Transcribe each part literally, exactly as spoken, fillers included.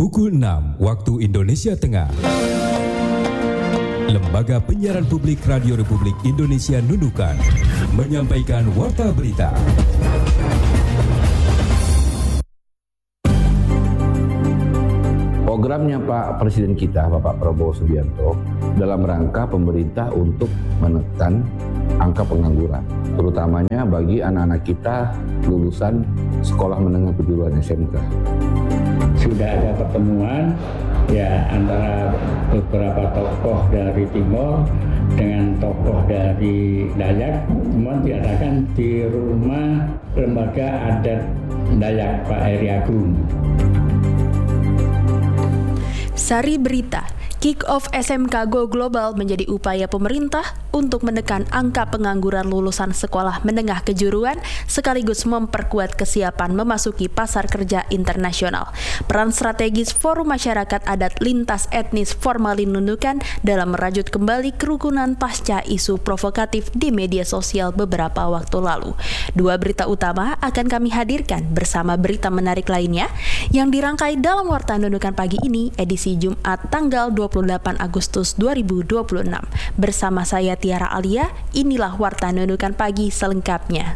Pukul enam waktu Indonesia Tengah. Lembaga Penyiaran Publik Radio Republik Indonesia Nunukan menyampaikan warta berita. Programnya Pak Presiden kita, Bapak Prabowo Subianto, dalam rangka pemerintah untuk menekan angka pengangguran, terutamanya bagi anak-anak kita lulusan sekolah menengah kejuruan S M K. Sudah ada pertemuan ya antara beberapa tokoh dari Timor dengan tokoh dari Dayak, kemudian diadakan di rumah lembaga adat Dayak Pak Heri Agung. Sari Berita, Kick-off S M K Go Global menjadi upaya pemerintah untuk menekan angka pengangguran lulusan sekolah menengah kejuruan sekaligus memperkuat kesiapan memasuki pasar kerja internasional. Peran strategis Forum Masyarakat Adat Lintas Etnis Formalin Nunukan dalam merajut kembali kerukunan pasca isu provokatif di media sosial beberapa waktu lalu. Dua berita utama akan kami hadirkan bersama berita menarik lainnya yang dirangkai dalam Warta Nunukan pagi ini edisi Jumat tanggal dua puluh delapan Agustus dua ribu dua puluh enam. Bersama saya Tiara Alia, inilah Warta Nunukan pagi selengkapnya.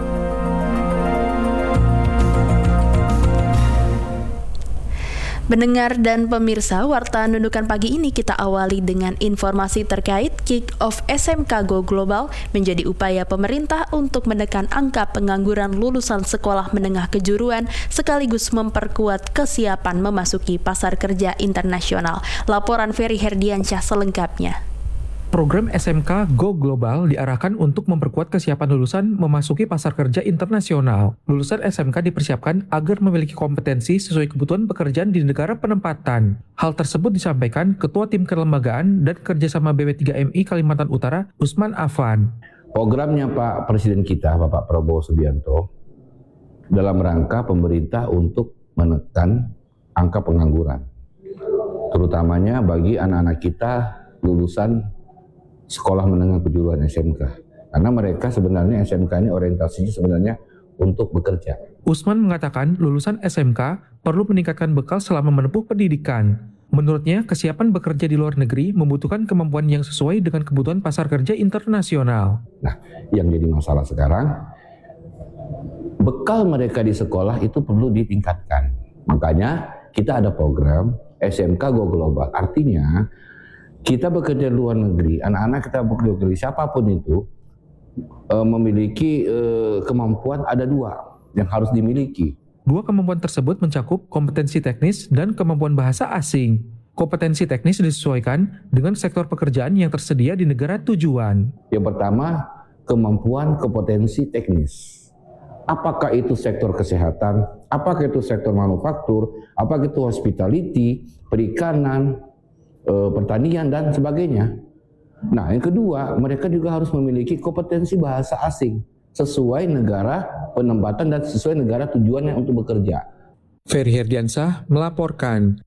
Pendengar dan pemirsa, Warta Nunukan pagi ini kita awali dengan informasi terkait Kick-off S M K Go Global menjadi upaya pemerintah untuk menekan angka pengangguran lulusan sekolah menengah kejuruan sekaligus memperkuat kesiapan memasuki pasar kerja internasional. Laporan Ferry Herdiansyah selengkapnya. Program S M K Go Global diarahkan untuk memperkuat kesiapan lulusan memasuki pasar kerja internasional. Lulusan S M K dipersiapkan agar memiliki kompetensi sesuai kebutuhan pekerjaan di negara penempatan. Hal tersebut disampaikan Ketua Tim Kelembagaan dan Kerjasama B W tiga M I Kalimantan Utara, Usman Afan. Programnya Pak Presiden kita, Bapak Prabowo Subianto, dalam rangka pemerintah untuk menekan angka pengangguran, terutamanya bagi anak-anak kita lulusan sekolah menengah kejuruan S M K. Karena mereka sebenarnya S M K ini orientasinya sebenarnya untuk bekerja. Usman mengatakan lulusan S M K perlu meningkatkan bekal selama menempuh pendidikan. Menurutnya, kesiapan bekerja di luar negeri membutuhkan kemampuan yang sesuai dengan kebutuhan pasar kerja internasional. Nah, yang jadi masalah sekarang, bekal mereka di sekolah itu perlu ditingkatkan. Makanya kita ada program S M K Go Global. Artinya, kita bekerja di luar negeri, anak-anak kita bekerja di luar negeri, siapapun itu e, memiliki e, kemampuan ada dua yang harus dimiliki. Dua kemampuan tersebut mencakup kompetensi teknis dan kemampuan bahasa asing. Kompetensi teknis disesuaikan dengan sektor pekerjaan yang tersedia di negara tujuan. Yang pertama, kemampuan kompetensi teknis. Apakah itu sektor kesehatan, apakah itu sektor manufaktur, apakah itu hospitality, perikanan, pertanian dan sebagainya. Nah, yang kedua, mereka juga harus memiliki kompetensi bahasa asing sesuai negara penempatan dan sesuai negara tujuannya untuk bekerja. Ferry Herdiansyah melaporkan.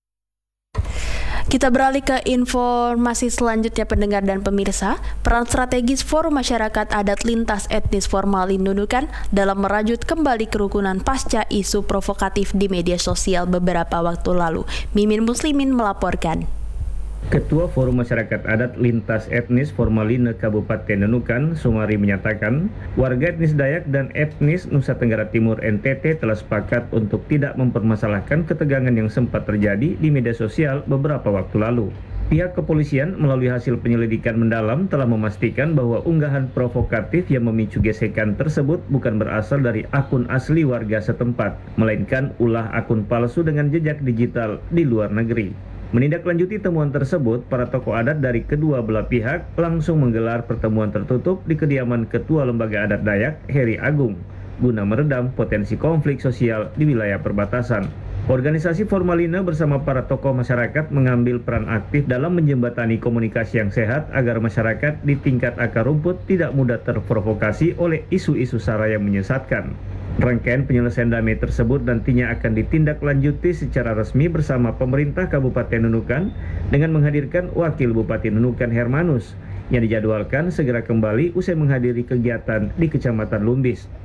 Kita beralih ke informasi selanjutnya pendengar dan pemirsa. Peran strategis Forum Masyarakat Adat Lintas Etnis Formalin Nunukan dalam merajut kembali kerukunan pasca isu provokatif di media sosial beberapa waktu lalu. Mimin Muslimin melaporkan. Ketua Forum Masyarakat Adat Lintas Etnis Formalin Kabupaten Nunukan, Sumari menyatakan, warga etnis Dayak dan etnis Nusa Tenggara Timur N T T telah sepakat untuk tidak mempermasalahkan ketegangan yang sempat terjadi di media sosial beberapa waktu lalu. Pihak kepolisian melalui hasil penyelidikan mendalam telah memastikan bahwa unggahan provokatif yang memicu gesekan tersebut bukan berasal dari akun asli warga setempat, melainkan ulah akun palsu dengan jejak digital di luar negeri. Menindaklanjuti temuan tersebut, para tokoh adat dari kedua belah pihak langsung menggelar pertemuan tertutup di kediaman Ketua Lembaga Adat Dayak, Heri Agung, guna meredam potensi konflik sosial di wilayah perbatasan. Organisasi Formalina bersama para tokoh masyarakat mengambil peran aktif dalam menjembatani komunikasi yang sehat agar masyarakat di tingkat akar rumput tidak mudah terprovokasi oleh isu-isu sara yang menyesatkan. Rangkaian penyelesaian damai tersebut nantinya akan ditindaklanjuti secara resmi bersama pemerintah Kabupaten Nunukan dengan menghadirkan Wakil Bupati Nunukan Hermanus yang dijadwalkan segera kembali usai menghadiri kegiatan di Kecamatan Lumbis.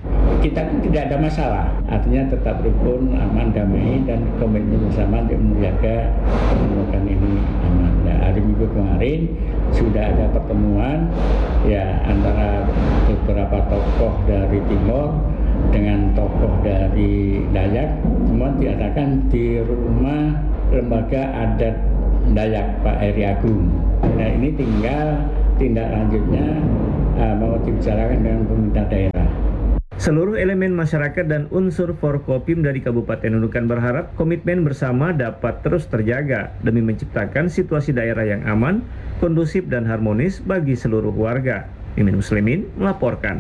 kita tidak ada masalah, artinya tetap rukun, aman, damai, dan komitmen bersama untuk menjaga menemukan ini aman. Nah, hari Minggu kemarin sudah ada pertemuan ya antara beberapa tokoh dari Timor dengan tokoh dari Dayak, semua diadakan di rumah lembaga adat Dayak Pak Heri Agung. Nah, ini tinggal tindak lanjutnya uh, mau dibicarakan dengan pemerintah daerah. Seluruh elemen masyarakat dan unsur Forkopim dari Kabupaten Nunukan berharap komitmen bersama dapat terus terjaga demi menciptakan situasi daerah yang aman, kondusif dan harmonis bagi seluruh warga. Mimin Muslimin melaporkan.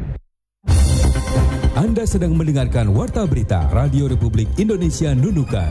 Anda sedang mendengarkan Warta Berita Radio Republik Indonesia Nunukan.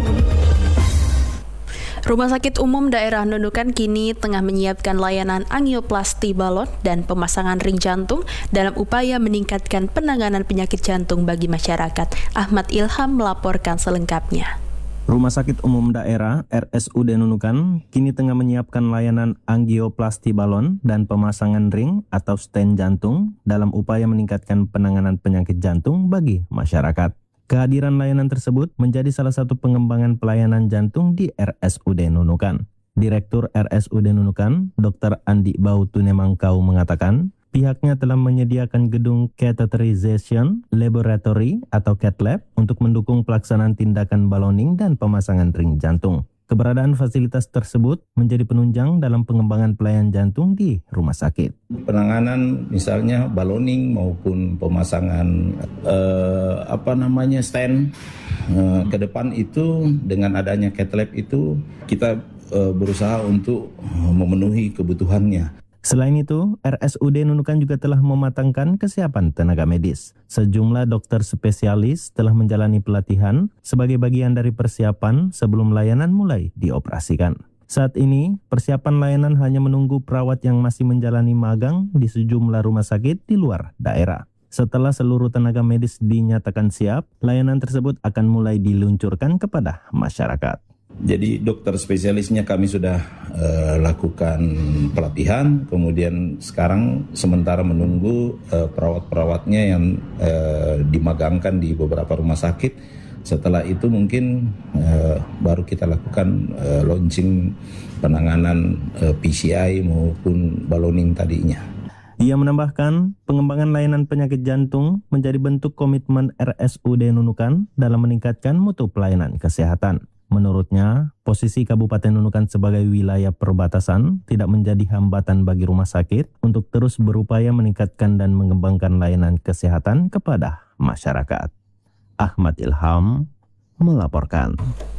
Rumah Sakit Umum Daerah Nunukan kini tengah menyiapkan layanan angioplasti balon dan pemasangan ring jantung dalam upaya meningkatkan penanganan penyakit jantung bagi masyarakat. Ahmad Ilham melaporkan selengkapnya. Rumah Sakit Umum Daerah R S U D Nunukan kini tengah menyiapkan layanan angioplasti balon dan pemasangan ring atau stent jantung dalam upaya meningkatkan penanganan penyakit jantung bagi masyarakat. Kehadiran layanan tersebut menjadi salah satu pengembangan pelayanan jantung di R S U D Nunukan. Direktur R S U D Nunukan, Doktor Andi Bau Tunemangkau mengatakan, pihaknya telah menyediakan gedung catheterization laboratory atau cath lab untuk mendukung pelaksanaan tindakan balloning dan pemasangan ring jantung. Keberadaan fasilitas tersebut menjadi penunjang dalam pengembangan pelayanan jantung di rumah sakit. Penanganan misalnya balloning maupun pemasangan eh, apa namanya stent eh, ke depan itu dengan adanya cath lab itu kita eh, berusaha untuk memenuhi kebutuhannya. Selain itu, R S U D Nunukan juga telah mematangkan kesiapan tenaga medis. Sejumlah dokter spesialis telah menjalani pelatihan sebagai bagian dari persiapan sebelum layanan mulai dioperasikan. Saat ini, persiapan layanan hanya menunggu perawat yang masih menjalani magang di sejumlah rumah sakit di luar daerah. Setelah seluruh tenaga medis dinyatakan siap, layanan tersebut akan mulai diluncurkan kepada masyarakat. Jadi dokter spesialisnya kami sudah uh, lakukan pelatihan, kemudian sekarang sementara menunggu uh, perawat-perawatnya yang uh, dimagangkan di beberapa rumah sakit. Setelah itu mungkin uh, baru kita lakukan uh, launching penanganan uh, P C I maupun balloning tadinya. Ia menambahkan, pengembangan layanan penyakit jantung menjadi bentuk komitmen R S U D Nunukan dalam meningkatkan mutu pelayanan kesehatan. Menurutnya, posisi Kabupaten Nunukan sebagai wilayah perbatasan tidak menjadi hambatan bagi rumah sakit untuk terus berupaya meningkatkan dan mengembangkan layanan kesehatan kepada masyarakat. Ahmad Ilham melaporkan.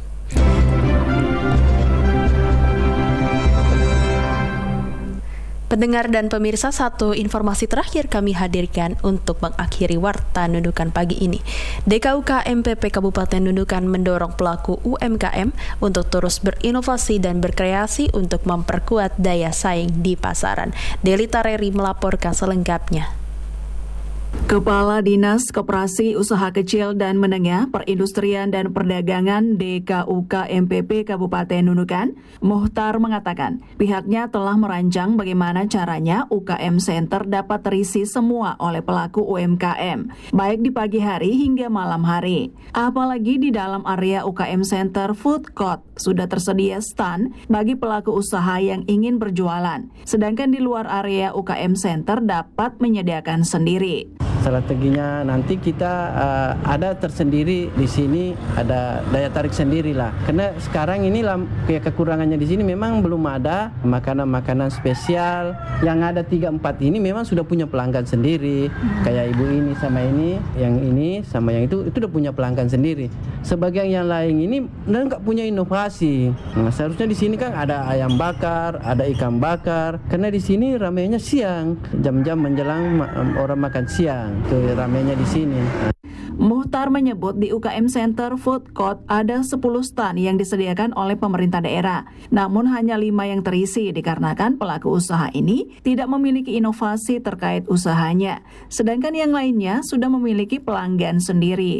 Pendengar dan pemirsa, satu informasi terakhir kami hadirkan untuk mengakhiri Warta Nunukan pagi ini. D K U K M P P Kabupaten Nunukan mendorong pelaku U M K M untuk terus berinovasi dan berkreasi untuk memperkuat daya saing di pasaran. Deli Tareri melaporkan selengkapnya. Kepala Dinas Koperasi Usaha Kecil dan Menengah Perindustrian dan Perdagangan D K U K M P P Kabupaten Nunukan, Muhtar mengatakan pihaknya telah merancang bagaimana caranya U K M Center dapat terisi semua oleh pelaku U M K M, baik di pagi hari hingga malam hari. Apalagi di dalam area U K M Center Food Court sudah tersedia stand bagi pelaku usaha yang ingin berjualan, sedangkan di luar area U K M Center dapat menyediakan sendiri. Strateginya nanti kita uh, ada tersendiri di sini, ada daya tarik sendiri lah. Karena sekarang ini lah, kayak kekurangannya di sini memang belum ada makanan-makanan spesial. Yang ada tiga empat ini memang sudah punya pelanggan sendiri. Kayak ibu ini sama ini, yang ini sama yang itu, itu udah punya pelanggan sendiri. Sebagian yang lain ini nggak punya inovasi. Nah, seharusnya di sini kan ada ayam bakar, ada ikan bakar. Karena di sini ramainya siang, jam-jam menjelang orang makan siang. Itu ramainya di sini. Muhtar menyebut di U K M Center Food Court ada sepuluh stand yang disediakan oleh pemerintah daerah. Namun hanya lima yang terisi dikarenakan pelaku usaha ini tidak memiliki inovasi terkait usahanya. Sedangkan yang lainnya sudah memiliki pelanggan sendiri.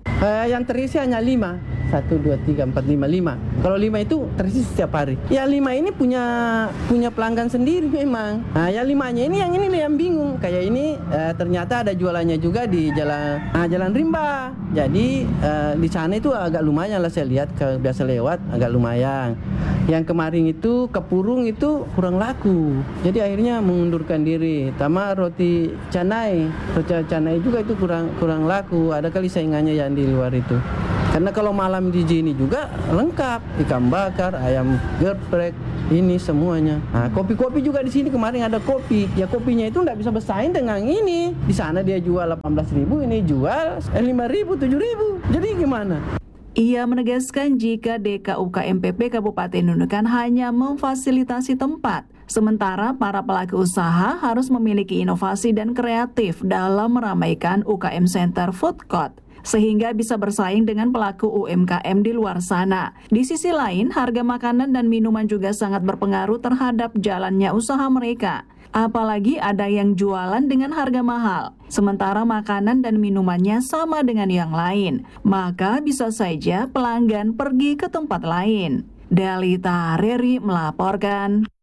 Uh, yang terisi hanya lima. Satu, dua, tiga, empat, lima, lima. Kalau lima itu terisi setiap hari. Ya lima ini punya punya pelanggan sendiri memang. Nah, yang limanya ini yang ini yang bingung. Kayak ini uh, ternyata ada jualannya juga di jalan uh, Jalan Rimba. Jadi uh, di sana itu agak lumayan lah saya lihat, ke biasa lewat agak lumayan. Yang kemarin itu Kepurung itu kurang laku. Jadi akhirnya mengundurkan diri. Tama roti canai, roti canai juga itu kurang kurang laku. Ada kali saingannya yang di luar itu. Karena kalau malam di sini juga lengkap, ikan bakar, ayam geprek, ini semuanya. Nah, kopi-kopi juga di sini kemarin ada kopi. Ya kopinya itu nggak bisa bersaing dengan ini. Di sana dia jual delapan belas ribu, ini jual lima ribu, tujuh ribu. Jadi gimana? Ia menegaskan jika D K U K M P P Kabupaten Nunukan hanya memfasilitasi tempat, sementara para pelaku usaha harus memiliki inovasi dan kreatif dalam meramaikan U K M Center Food Court, sehingga bisa bersaing dengan pelaku U M K M di luar sana. Di sisi lain, harga makanan dan minuman juga sangat berpengaruh terhadap jalannya usaha mereka. Apalagi ada yang jualan dengan harga mahal, sementara makanan dan minumannya sama dengan yang lain. Maka bisa saja pelanggan pergi ke tempat lain. Dalita Reri melaporkan.